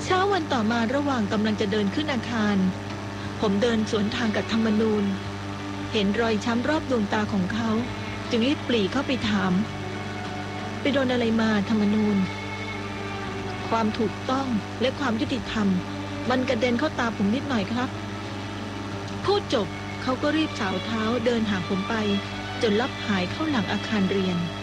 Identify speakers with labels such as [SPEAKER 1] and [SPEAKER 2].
[SPEAKER 1] เช้าวันต่อมาระหว่างกำลังจะเดินขึ้นอาคารผมเดินสวนทางกับธรรมนูญเห็นรอยช้ำรอบดวงตาของเขาจึงรีบปรีเข้าไปถามไปโดนอะไรมาธรรมนูญความถูกต้องและความยุติธรรมมันกระเด็นเข้าตาผมนิดหน่อยครับพูดจบเขาก็รีบสาวเท้าเดินห่างผมไปจนลับหายเข้าหลังอาคารเรียน